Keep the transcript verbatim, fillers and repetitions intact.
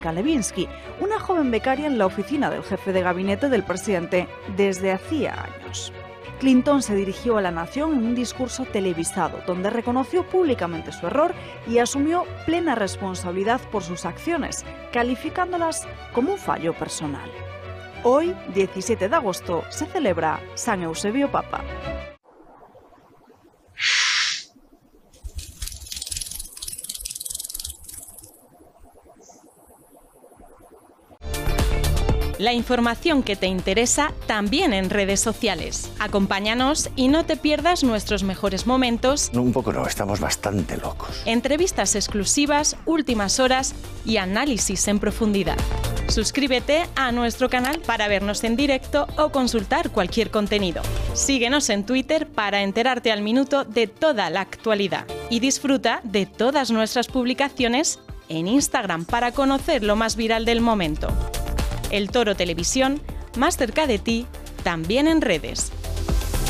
Levinsky, una joven becaria en la oficina del jefe de gabinete del presidente desde hacía años. Clinton se dirigió a la nación en un discurso televisado, donde reconoció públicamente su error y asumió plena responsabilidad por sus acciones, calificándolas como un fallo personal. Hoy, diecisiete de agosto, se celebra San Eusebio Papa. La información que te interesa también en redes sociales. Acompáñanos y no te pierdas nuestros mejores momentos. No, un poco no, estamos bastante locos. Entrevistas exclusivas, últimas horas y análisis en profundidad. Suscríbete a nuestro canal para vernos en directo o consultar cualquier contenido. Síguenos en Twitter para enterarte al minuto de toda la actualidad. Y disfruta de todas nuestras publicaciones en Instagram para conocer lo más viral del momento. El Toro Televisión, más cerca de ti, también en redes.